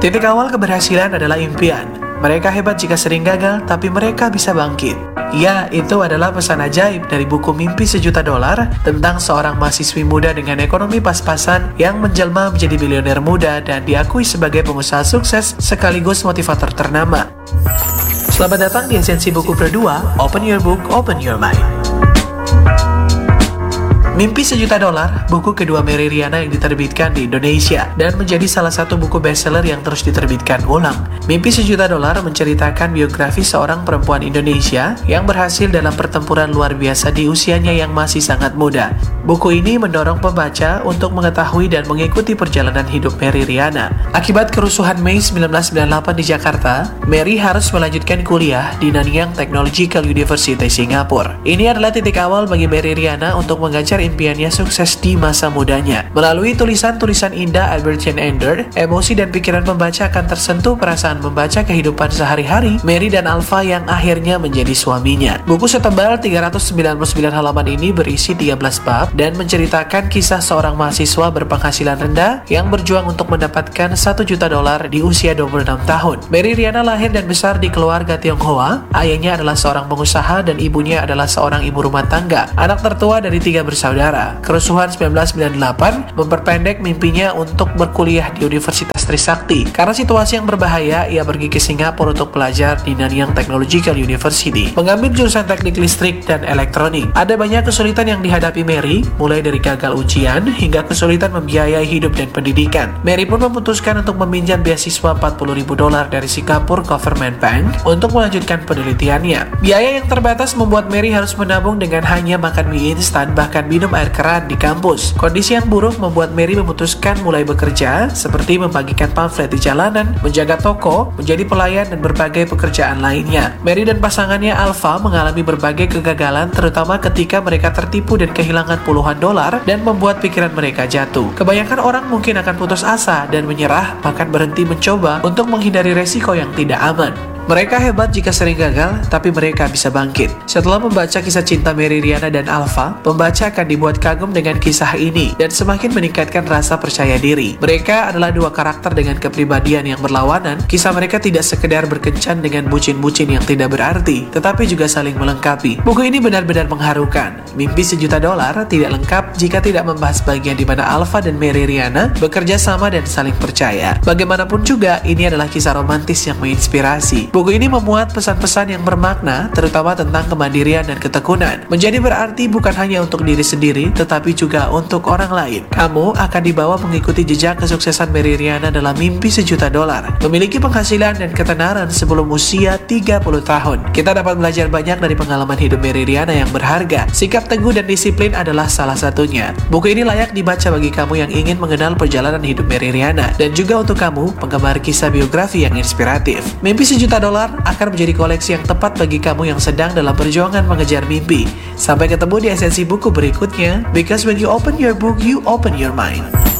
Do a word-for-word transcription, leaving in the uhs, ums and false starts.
Titik awal keberhasilan adalah impian. Mereka hebat jika sering gagal, tapi mereka bisa bangkit. Ya, itu adalah pesan ajaib dari buku Mimpi Sejuta Dolar tentang seorang mahasiswi muda dengan ekonomi pas-pasan yang menjelma menjadi miliuner muda dan diakui sebagai pengusaha sukses sekaligus motivator ternama. Selamat datang di Esensi Buku Berdua, Open Your Book, Open Your Mind. Mimpi Sejuta Dolar, buku kedua Mary Riana yang diterbitkan di Indonesia dan menjadi salah satu buku bestseller yang terus diterbitkan ulang. Mimpi Sejuta Dolar menceritakan biografi seorang perempuan Indonesia yang berhasil dalam pertempuran luar biasa di usianya yang masih sangat muda. Buku ini mendorong pembaca untuk mengetahui dan mengikuti perjalanan hidup Mary Riana. Akibat kerusuhan Mei seribu sembilan ratus sembilan puluh delapan di Jakarta, Mary harus melanjutkan kuliah di Nanyang Technological University, Singapura. Ini adalah titik awal bagi Mary Riana untuk mengajar impiannya sukses di masa mudanya. Melalui tulisan-tulisan indah Albert Chen Ender, emosi dan pikiran pembaca akan tersentuh perasaan membaca kehidupan sehari-hari Mary dan Alfa yang akhirnya menjadi suaminya. Buku setebal tiga ratus sembilan puluh sembilan halaman ini berisi tiga belas bab dan menceritakan kisah seorang mahasiswa berpenghasilan rendah yang berjuang untuk mendapatkan satu juta dolar di usia dua puluh enam tahun. Mary Riana lahir dan besar di keluarga Tionghoa. Ayahnya adalah seorang pengusaha dan ibunya adalah seorang ibu rumah tangga. Anak tertua dari tiga bersaudara. Kerusuhan seribu sembilan ratus sembilan puluh delapan memperpendek mimpinya untuk berkuliah di Universitas Trisakti. Karena situasi yang berbahaya, ia pergi ke Singapura untuk belajar di Nanyang Technological University, mengambil jurusan teknik listrik dan elektronik. Ada banyak kesulitan yang dihadapi Mary, mulai dari gagal ujian hingga kesulitan membiayai hidup dan pendidikan. Mary pun memutuskan untuk meminjam beasiswa empat puluh ribu dolar dari Singapore Government Bank untuk melanjutkan penelitiannya. Biaya yang terbatas membuat Mary harus menabung dengan hanya makan mie instan, bahkan minum air keran di kampus. Kondisi yang buruk membuat Mary memutuskan mulai bekerja, seperti membagikan pamflet di jalanan, menjaga toko, menjadi pelayan, dan berbagai pekerjaan lainnya. Mary dan pasangannya Alfa mengalami berbagai kegagalan, terutama ketika mereka tertipu dan kehilangan puluhan dolar dan membuat pikiran mereka jatuh. Kebanyakan orang mungkin akan putus asa dan menyerah, bahkan berhenti mencoba untuk menghindari resiko yang tidak aman. Mereka hebat jika sering gagal, tapi mereka bisa bangkit. Setelah membaca kisah cinta Mary Riana dan Alfa, pembaca akan dibuat kagum dengan kisah ini dan semakin meningkatkan rasa percaya diri. Mereka adalah dua karakter dengan kepribadian yang berlawanan. Kisah mereka tidak sekedar berkencan dengan bucin-bucin yang tidak berarti, tetapi juga saling melengkapi. Buku ini benar-benar mengharukan. Mimpi Sejuta Dolar tidak lengkap jika tidak membahas bagian di mana Alfa dan Mary Riana bekerja sama dan saling percaya. Bagaimanapun juga, ini adalah kisah romantis yang menginspirasi. Buku ini memuat pesan-pesan yang bermakna, terutama tentang kemandirian dan ketekunan. Menjadi berarti bukan hanya untuk diri sendiri, tetapi juga untuk orang lain. Kamu akan dibawa mengikuti jejak kesuksesan Mary Riana dalam Mimpi Sejuta Dolar. Memiliki penghasilan dan ketenaran sebelum usia tiga puluh tahun. Kita dapat belajar banyak dari pengalaman hidup Mary Riana yang berharga. Sikap teguh dan disiplin adalah salah satunya. Buku ini layak dibaca bagi kamu yang ingin mengenal perjalanan hidup Mary Riana, dan juga untuk kamu, penggemar kisah biografi yang inspiratif. Mimpi Sejuta Dolar akan menjadi koleksi yang tepat bagi kamu yang sedang dalam perjuangan mengejar mimpi. Sampai ketemu di esensi buku berikutnya, because when you open your book, you open your mind.